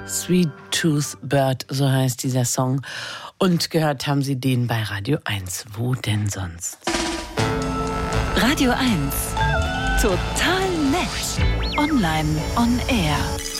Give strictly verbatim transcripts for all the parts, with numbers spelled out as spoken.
Sweet Tooth Bird, so heißt dieser Song. Und gehört haben Sie den bei Radio eins. Wo denn sonst? Radio eins. Total nett. Online on air.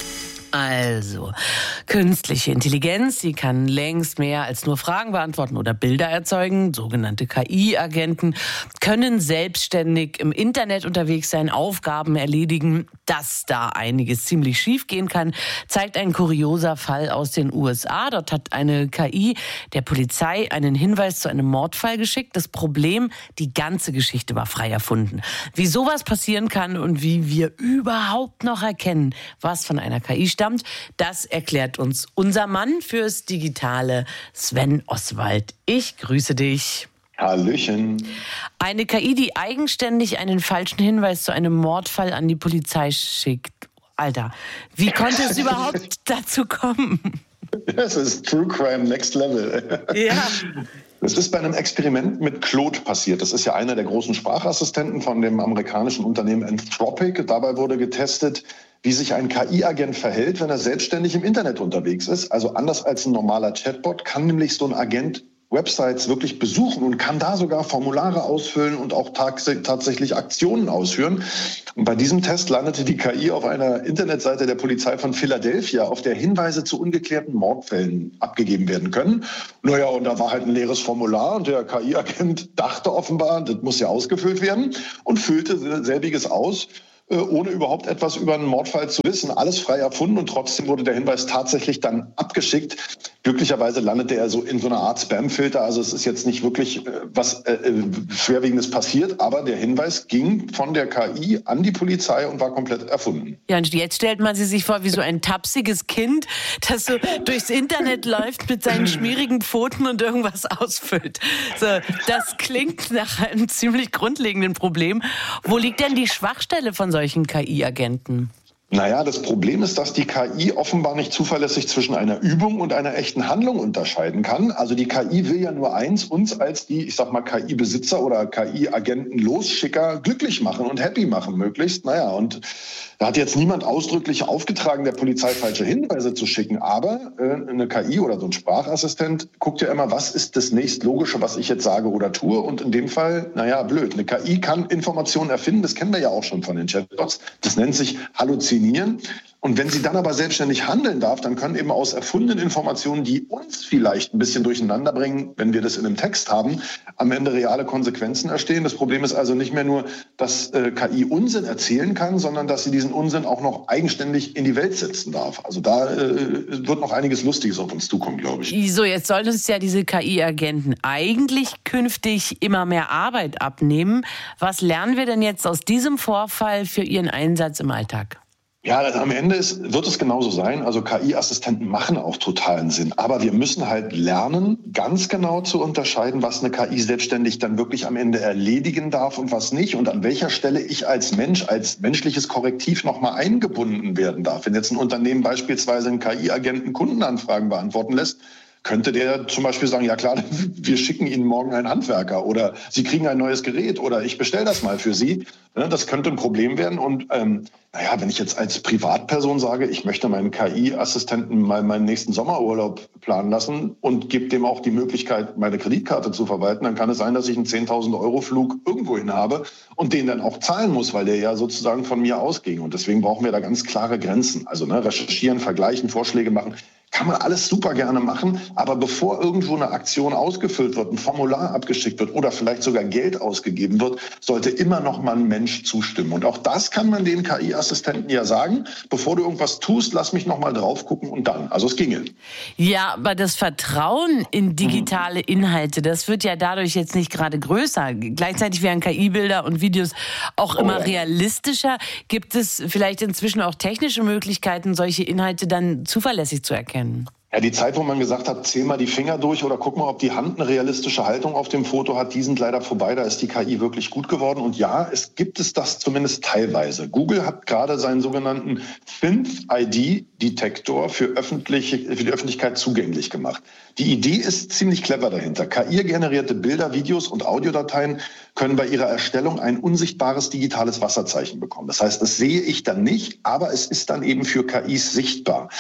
Also, künstliche Intelligenz, sie kann längst mehr als nur Fragen beantworten oder Bilder erzeugen. Sogenannte K I-Agenten können selbstständig im Internet unterwegs sein, Aufgaben erledigen. Dass da einiges ziemlich schief gehen kann, zeigt ein kurioser Fall aus den U S A. Dort hat eine K I der Polizei einen Hinweis zu einem Mordfall geschickt. Das Problem, die ganze Geschichte war frei erfunden. Wie sowas passieren kann und wie wir überhaupt noch erkennen, was von einer K I stammt, das erklärt uns unser Mann fürs Digitale, Sven Oswald. Ich grüße dich. Hallöchen. Eine K I, die eigenständig einen falschen Hinweis zu einem Mordfall an die Polizei schickt. Alter, wie konnte es überhaupt dazu kommen? Das ist True Crime Next Level. Ja. Das ist bei einem Experiment mit Claude passiert. Das ist ja einer der großen Sprachassistenten von dem amerikanischen Unternehmen Anthropic. Dabei wurde getestet, wie sich ein K I-Agent verhält, wenn er selbstständig im Internet unterwegs ist. Also anders als ein normaler Chatbot kann nämlich so ein Agent Websites wirklich besuchen und kann da sogar Formulare ausfüllen und auch tatsächlich Aktionen ausführen. Und bei diesem Test landete die K I auf einer Internetseite der Polizei von Philadelphia, auf der Hinweise zu ungeklärten Mordfällen abgegeben werden können. Naja, und da war halt ein leeres Formular und der K I-Agent dachte offenbar, das muss ja ausgefüllt werden und füllte selbiges aus, ohne überhaupt etwas über einen Mordfall zu wissen. Alles frei erfunden und trotzdem wurde der Hinweis tatsächlich dann abgeschickt. Glücklicherweise landete er so in so einer Art Spamfilter. Also es ist jetzt nicht wirklich äh, was äh, Schwerwiegendes passiert, aber der Hinweis ging von der K I an die Polizei und war komplett erfunden. Ja, und jetzt stellt man sie sich vor wie so ein tapsiges Kind, das so durchs Internet läuft mit seinen schmierigen Pfoten und irgendwas ausfüllt. So, das klingt nach einem ziemlich grundlegenden Problem. Wo liegt denn die Schwachstelle von solchen K I-Agenten? Naja, das Problem ist, dass die K I offenbar nicht zuverlässig zwischen einer Übung und einer echten Handlung unterscheiden kann. Also die K I will ja nur eins, uns als die, ich sag mal, K I-Besitzer oder K I-Agenten-Losschicker glücklich machen und happy machen möglichst. Naja, und da hat jetzt niemand ausdrücklich aufgetragen, der Polizei falsche Hinweise zu schicken. Aber äh, eine K I oder so ein Sprachassistent guckt ja immer, was ist das nächstlogische, was ich jetzt sage oder tue. Und in dem Fall, naja, blöd. Eine K I kann Informationen erfinden, das kennen wir ja auch schon von den Chatbots. Das nennt sich Halluzinieren. Und wenn sie dann aber selbstständig handeln darf, dann können eben aus erfundenen Informationen, die uns vielleicht ein bisschen durcheinander bringen, wenn wir das in einem Text haben, am Ende reale Konsequenzen entstehen. Das Problem ist also nicht mehr nur, dass äh, K I Unsinn erzählen kann, sondern dass sie diesen Unsinn auch noch eigenständig in die Welt setzen darf. Also da äh, wird noch einiges Lustiges auf uns zukommen, glaube ich. So, jetzt sollen uns ja diese K I-Agenten eigentlich künftig immer mehr Arbeit abnehmen. Was lernen wir denn jetzt aus diesem Vorfall für Ihren Einsatz im Alltag? Ja, also am Ende ist, wird es genauso sein. Also K I-Assistenten machen auch totalen Sinn. Aber wir müssen halt lernen, ganz genau zu unterscheiden, was eine K I selbstständig dann wirklich am Ende erledigen darf und was nicht. Und an welcher Stelle ich als Mensch, als menschliches Korrektiv nochmal eingebunden werden darf. Wenn jetzt ein Unternehmen beispielsweise einen K I-Agenten Kundenanfragen beantworten lässt, könnte der zum Beispiel sagen, ja klar, wir schicken Ihnen morgen einen Handwerker oder Sie kriegen ein neues Gerät oder ich bestelle das mal für Sie. Das könnte ein Problem werden. Und ähm, naja, wenn ich jetzt als Privatperson sage, ich möchte meinen K I-Assistenten mal meinen nächsten Sommerurlaub planen lassen und gebe dem auch die Möglichkeit, meine Kreditkarte zu verwalten, dann kann es sein, dass ich einen zehntausend Euro Flug irgendwohin habe und den dann auch zahlen muss, weil der ja sozusagen von mir ausging. Und deswegen brauchen wir da ganz klare Grenzen. Also ne, recherchieren, vergleichen, Vorschläge machen. Kann man alles super gerne machen, aber bevor irgendwo eine Aktion ausgefüllt wird, ein Formular abgeschickt wird oder vielleicht sogar Geld ausgegeben wird, sollte immer noch mal ein Mensch zustimmen. Und auch das kann man den K I-Assistenten ja sagen, bevor du irgendwas tust, lass mich noch mal drauf gucken und dann. Also es ginge. Ja, aber das Vertrauen in digitale Inhalte, das wird ja dadurch jetzt nicht gerade größer. Gleichzeitig werden K I-Bilder und Videos auch immer oh ja. realistischer. Gibt es vielleicht inzwischen auch technische Möglichkeiten, solche Inhalte dann zuverlässig zu erkennen? Ja, die Zeit, wo man gesagt hat, zähl mal die Finger durch oder guck mal, ob die Hand eine realistische Haltung auf dem Foto hat, die sind leider vorbei. Da ist die K I wirklich gut geworden. Und ja, es gibt es das zumindest teilweise. Google hat gerade seinen sogenannten Synth I D-Detektor für, öffentliche, für die Öffentlichkeit zugänglich gemacht. Die Idee ist ziemlich clever dahinter. K I-generierte Bilder, Videos und Audiodateien können bei ihrer Erstellung ein unsichtbares digitales Wasserzeichen bekommen. Das heißt, das sehe ich dann nicht, aber es ist dann eben für K Is sichtbar.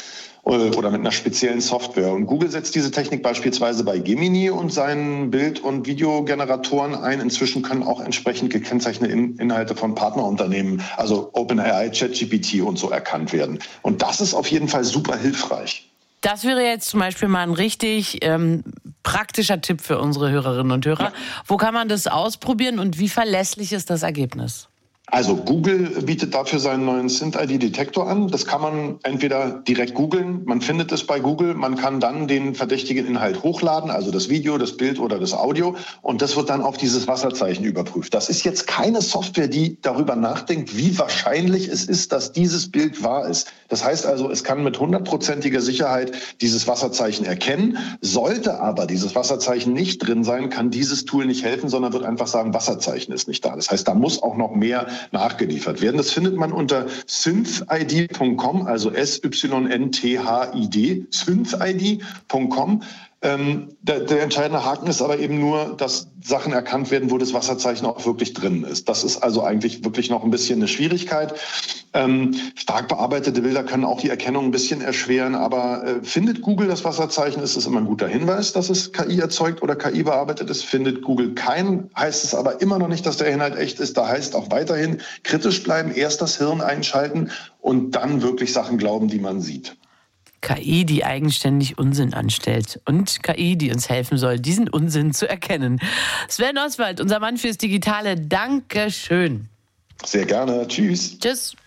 oder mit einer speziellen Software. Und Google setzt diese Technik beispielsweise bei Gemini und seinen Bild- und Videogeneratoren ein. Inzwischen können auch entsprechend gekennzeichnete In- Inhalte von Partnerunternehmen, also OpenAI, ChatGPT und so erkannt werden. Und das ist auf jeden Fall super hilfreich. Das wäre jetzt zum Beispiel mal ein richtig ähm, praktischer Tipp für unsere Hörerinnen und Hörer. Ja. Wo kann man das ausprobieren und wie verlässlich ist das Ergebnis? Also Google bietet dafür seinen neuen SynthID Detektor an. Das kann man entweder direkt googeln, man findet es bei Google, man kann dann den verdächtigen Inhalt hochladen, also das Video, das Bild oder das Audio, und das wird dann auf dieses Wasserzeichen überprüft. Das ist jetzt keine Software, die darüber nachdenkt, wie wahrscheinlich es ist, dass dieses Bild wahr ist. Das heißt also, es kann mit hundertprozentiger Sicherheit dieses Wasserzeichen erkennen. Sollte aber dieses Wasserzeichen nicht drin sein, kann dieses Tool nicht helfen, sondern wird einfach sagen, Wasserzeichen ist nicht da. Das heißt, da muss auch noch mehr nachgeliefert werden. Das findet man unter synthid punkt com, also S Y N T H I D, synthid punkt com. Ähm, der, der entscheidende Haken ist aber eben nur, dass Sachen erkannt werden, wo das Wasserzeichen auch wirklich drin ist. Das ist also eigentlich wirklich noch ein bisschen eine Schwierigkeit. Ähm, stark bearbeitete Bilder können auch die Erkennung ein bisschen erschweren, aber äh, findet Google das Wasserzeichen, ist es immer ein guter Hinweis, dass es K I erzeugt oder K I bearbeitet ist. Findet Google keinen, heißt es aber immer noch nicht, dass der Inhalt echt ist. Da heißt auch weiterhin kritisch bleiben, erst das Hirn einschalten und dann wirklich Sachen glauben, die man sieht. K I, die eigenständig Unsinn anstellt und K I, die uns helfen soll, diesen Unsinn zu erkennen. Sven Oswald, unser Mann fürs Digitale, danke schön. Sehr gerne. Tschüss. Tschüss.